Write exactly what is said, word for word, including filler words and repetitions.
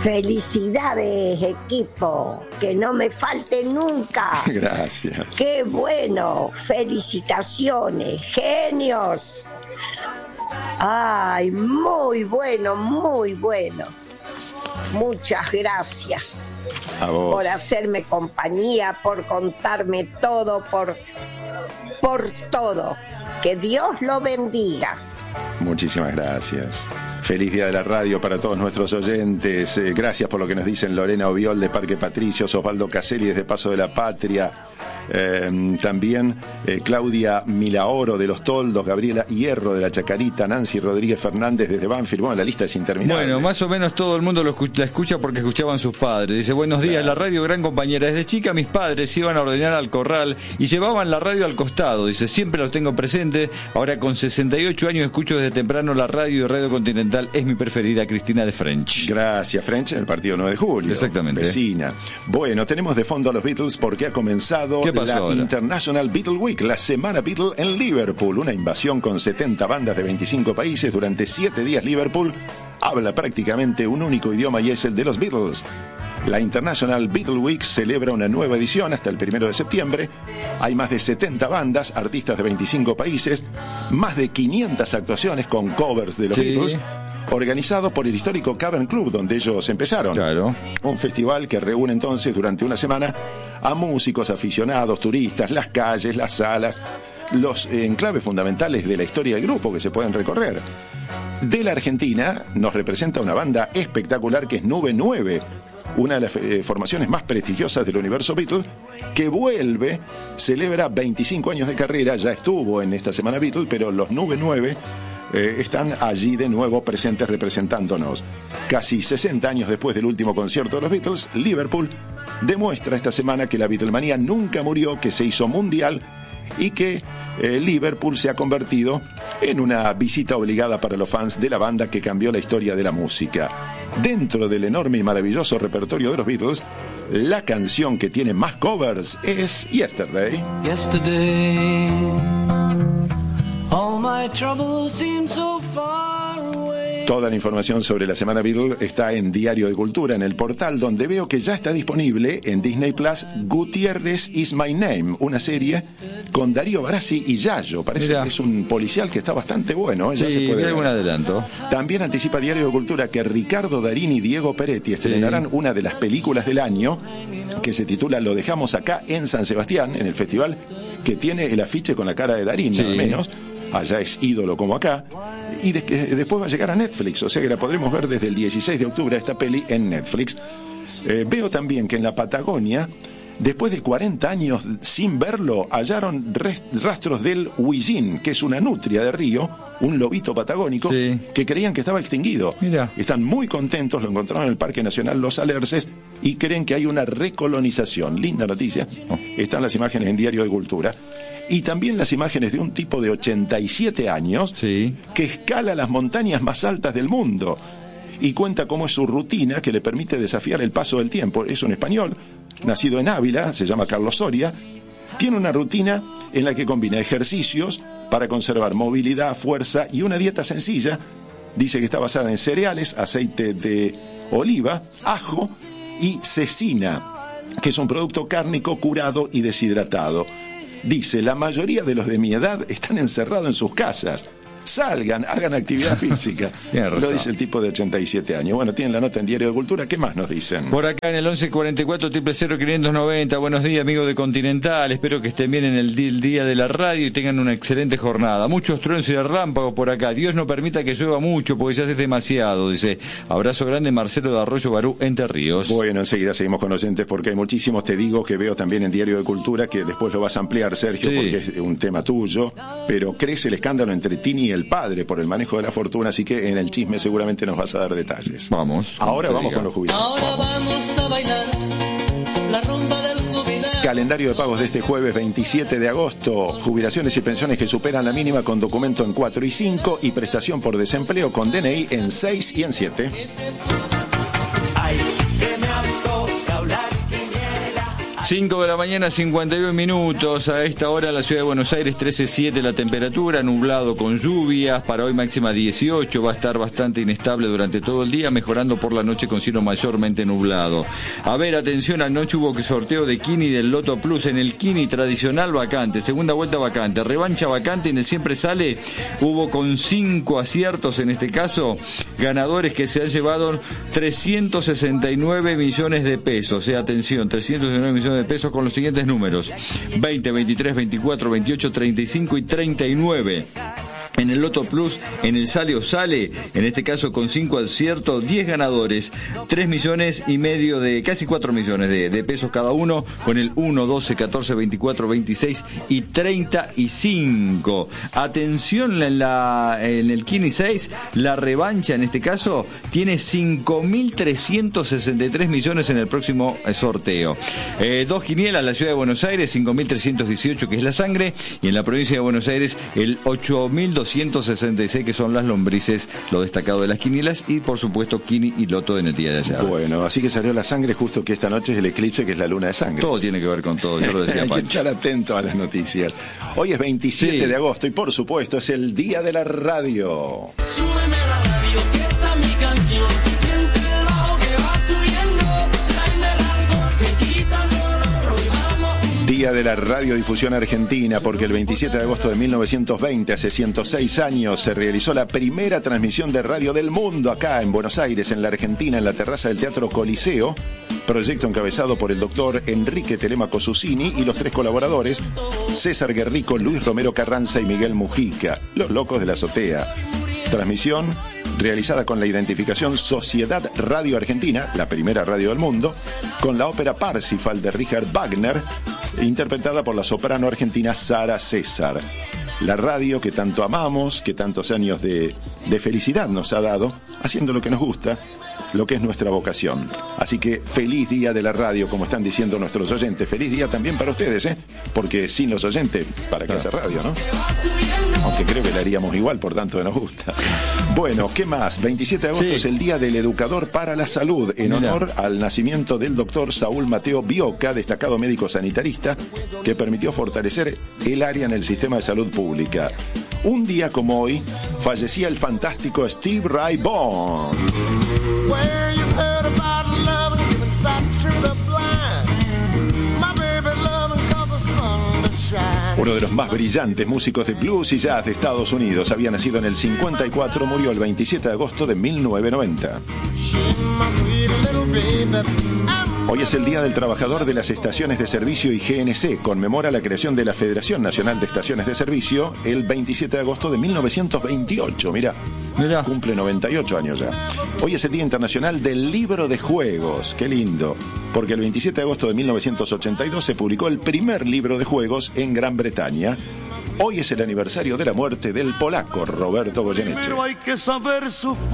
Felicidades, equipo, que no me falte nunca. Gracias. Qué bueno, felicitaciones, genios. Ay, muy bueno, muy bueno. Muchas gracias a vos por hacerme compañía, por contarme todo, por, por todo. Que Dios lo bendiga. Muchísimas gracias. Feliz Día de la Radio para todos nuestros oyentes. Eh, gracias por lo que nos dicen Lorena Oviol de Parque Patricios, Osvaldo Caselli desde Paso de la Patria, eh, también eh, Claudia Milaoro de Los Toldos, Gabriela Hierro de la Chacarita, Nancy Rodríguez Fernández desde Banfield. Bueno, la lista es interminable. Bueno, más o menos todo el mundo lo escu- la escucha porque escuchaban sus padres. Dice, buenos días, claro. La radio gran compañera. Desde chica mis padres iban a ordenar al corral y llevaban la radio al costado. Dice, siempre los tengo presentes. Ahora con sesenta y ocho años escucho desde temprano la radio y Radio Continental. Es mi preferida, Cristina de French. Gracias, French, en el partido nueve de julio. Exactamente. Vecina. Bueno, tenemos de fondo a los Beatles porque ha comenzado la ahora? International Beatle Week, la Semana Beatle en Liverpool. Una invasión con setenta bandas de veinticinco países durante siete días. Liverpool habla prácticamente un único idioma y es el de los Beatles. La International Beatle Week celebra una nueva edición hasta el primero de septiembre. Hay más de setenta bandas, artistas de veinticinco países, más de quinientas actuaciones con covers de los sí. Beatles, organizado por el histórico Cavern Club, donde ellos empezaron. Claro. Un festival que reúne entonces durante una semana a músicos, aficionados, turistas, las calles, las salas, los enclaves fundamentales de la historia del grupo que se pueden recorrer. De la Argentina nos representa una banda espectacular que es Nube nueve, una de las eh, formaciones más prestigiosas del universo Beatle, que vuelve, celebra veinticinco años de carrera, ya estuvo en esta semana Beatle, pero los Nube nueve eh, están allí de nuevo presentes representándonos. Casi sesenta años después del último concierto de los Beatles, Liverpool demuestra esta semana que la Beatlemanía nunca murió, que se hizo mundial y que eh, Liverpool se ha convertido en una visita obligada para los fans de la banda que cambió la historia de la música. Dentro del enorme y maravilloso repertorio de los Beatles, la canción que tiene más covers es Yesterday. Yesterday, all my troubles seem so far away. Toda la información sobre la Semana Beatle está en Diario de Cultura, en el portal, donde veo que ya está disponible en Disney Plus Gutiérrez is My Name, una serie con Darío Barassi y Yayo. Parece Mirá. que es un policial que está bastante bueno. ¿eh? Ya sí, se puede vi algún adelanto. También anticipa Diario de Cultura que Ricardo Darín y Diego Peretti estrenarán sí. una de las películas del año que se titula Lo dejamos acá en San Sebastián, en el festival, que tiene el afiche con la cara de Darín, sí. nada menos. Allá es ídolo como acá. Y de, de, después va a llegar a Netflix, o sea que la podremos ver desde el dieciséis de octubre esta peli en Netflix. Eh, veo también que en la Patagonia, después de cuarenta años sin verlo, hallaron rest, rastros del huillín, que es una nutria de río, un lobito patagónico, sí. que creían que estaba extinguido. Mirá. Están muy contentos, lo encontraron en el Parque Nacional Los Alerces y creen que hay una recolonización. Linda noticia. Oh. Están las imágenes en Diario de Cultura. Y también las imágenes de un tipo de ochenta y siete años sí. que escala las montañas más altas del mundo y cuenta cómo es su rutina que le permite desafiar el paso del tiempo. Es un español, nacido en Ávila, se llama Carlos Soria. Tiene una rutina en la que combina ejercicios para conservar movilidad, fuerza y una dieta sencilla. Dice que está basada en cereales, aceite de oliva, ajo y cecina, que es un producto cárnico curado y deshidratado. Dice, la mayoría de los de mi edad están encerrados en sus casas. Salgan, hagan actividad física. Lo dice el tipo de ochenta y siete años. Bueno, tienen la nota en Diario de Cultura. ¿Qué más nos dicen? Por acá en el once cuarenta y cuatro, triple cero, quinientos noventa. Buenos días, amigos de Continental. Espero que estén bien en el día, el día de la radio y tengan una excelente jornada. Muchos truenos y relámpagos por acá. Dios no permita que llueva mucho porque ya es demasiado. Dice, abrazo grande, Marcelo de Arroyo Barú, Entre Ríos. Bueno, enseguida seguimos con oyentes porque hay muchísimos. Te digo que veo también en Diario de Cultura, que después lo vas a ampliar, Sergio, sí. porque es un tema tuyo. Pero crece el escándalo entre Tini y el padre por el manejo de la fortuna, así que en el chisme seguramente nos vas a dar detalles. Vamos. Ahora vamos diga. con los jubilados. Ahora vamos a bailar la rumba del jubilado. Calendario de pagos de este jueves veintisiete de agosto. Jubilaciones y pensiones que superan la mínima con documento en cuatro y cinco y prestación por desempleo con D N I en seis y en siete. cinco de la mañana, cincuenta y uno minutos. A esta hora en la ciudad de Buenos Aires, trece coma siete la temperatura, nublado con lluvias. Para hoy máxima dieciocho, va a estar bastante inestable durante todo el día, mejorando por la noche con cielo mayormente nublado. A ver, atención, anoche hubo sorteo de Kini del Loto Plus. En el Kini tradicional vacante, segunda vuelta vacante, revancha vacante, en el siempre sale, hubo con cinco aciertos en este caso, ganadores que se han llevado trescientos sesenta y nueve millones de pesos. O sea, atención, trescientos sesenta y nueve millones de pesos con los siguientes números: veinte, veintitrés, veinticuatro, veintiocho, treinta y cinco y treinta y nueve. En el Loto Plus, en el Sale o Sale, en este caso con cinco aciertos, diez ganadores, tres millones y medio de, casi cuatro millones de, de pesos cada uno, con el uno, doce, catorce, veinticuatro, veintiséis y treinta y cinco. Atención, en, la, en el Kini seis, la revancha en este caso tiene cinco mil trescientos sesenta y tres millones en el próximo sorteo. Eh, dos quinielas, la ciudad de Buenos Aires, cinco mil trescientos dieciocho, que es la sangre, y en la provincia de Buenos Aires, el ocho mil doscientos sesenta y seis, que son las lombrices, lo destacado de las quinielas, y por supuesto Kini y Loto en el día de ayer. Bueno, así que salió la sangre justo que esta noche es el eclipse, que es la luna de sangre. Todo tiene que ver con todo, yo lo decía. Hay que estar atento a las noticias. Hoy es veintisiete sí. de agosto y por supuesto es el día de la radio. Súbeme la radio, que está mi canción. Siente el bajo que va subiendo. Tráeme algo que quita el dolor. Hoy vamos. Día de la radiodifusión argentina, porque el veintisiete de agosto de mil novecientos veinte, hace ciento seis años, se realizó la primera transmisión de radio del mundo acá en Buenos Aires, en la Argentina, en la terraza del Teatro Coliseo. Proyecto encabezado por el doctor Enrique Telemaco Susini y los tres colaboradores, César Guerrico, Luis Romero Carranza y Miguel Mujica, los locos de la azotea. Transmisión realizada con la identificación Sociedad Radio Argentina, la primera radio del mundo, con la ópera Parsifal de Richard Wagner, interpretada por la soprano argentina Sara César. La radio que tanto amamos, que tantos años de, de felicidad nos ha dado, haciendo lo que nos gusta, lo que es nuestra vocación. Así que feliz día de la radio, como están diciendo nuestros oyentes. Feliz día también para ustedes, ¿eh? Porque sin los oyentes, ¿para qué hacer radio, no? Aunque creo que la haríamos igual, por tanto que nos gusta. Bueno, ¿qué más? veintisiete de agosto sí. es el Día del Educador para la Salud, en Mira. honor al nacimiento del doctor Saúl Mateo Bioca, destacado médico sanitarista, que permitió fortalecer el área en el sistema de salud pública. Un día como hoy, fallecía el fantástico Steve Ray Vaughan. Uno de los más brillantes músicos de blues y jazz de Estados Unidos. Había nacido en el cincuenta y cuatro, murió el veintisiete de agosto de mil novecientos noventa. Hoy es el Día del Trabajador de las Estaciones de Servicio y G N C. Conmemora la creación de la Federación Nacional de Estaciones de Servicio el veintisiete de agosto de mil novecientos veintiocho. Mirá, Mirá. cumple noventa y ocho años ya. Hoy es el Día Internacional del Libro de Juegos. Qué lindo. Porque el veintisiete de agosto de mil novecientos ochenta y dos se publicó el primer libro de juegos en Gran Bretaña. Hoy es el aniversario de la muerte del polaco Roberto Goyeneche.